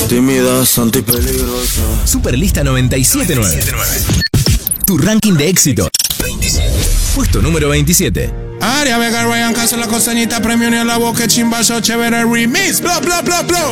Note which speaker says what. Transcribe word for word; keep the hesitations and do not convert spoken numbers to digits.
Speaker 1: Tímida, santa y peligrosa.
Speaker 2: Superlista noventa y siete nueve. Tu ranking de éxito. veintisiete. Puesto número veintisiete.
Speaker 3: Aria Vega, Ryan Castro, la costañita, premio ni a la boca, chimbazo, chévere, remix, bla, bla, bla, bla.